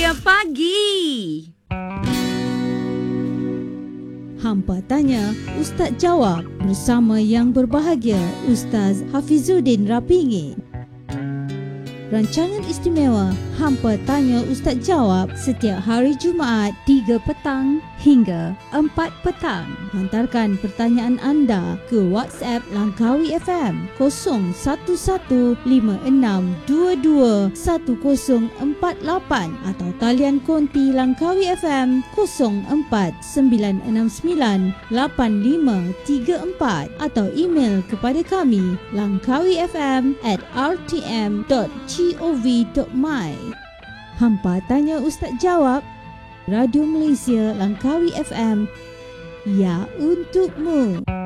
Gegar Pagi. Hampa Tanya, Ustaz Jawab bersama yang berbahagia Ustaz Hafizuddin Rapingi. Rancangan istimewa Hampa Tanya Ustaz Jawab setiap hari Jumaat 3 petang hingga 4 petang. Hantarkan pertanyaan anda ke WhatsApp Langkawi FM 011562210048 atau talian konti Langkawi FM 0496985334 atau email kepada kami langkawifm@rtm.gov.my. Hampa Tanya Ustaz Jawab, Radio Malaysia Langkawi FM, ya untukmu.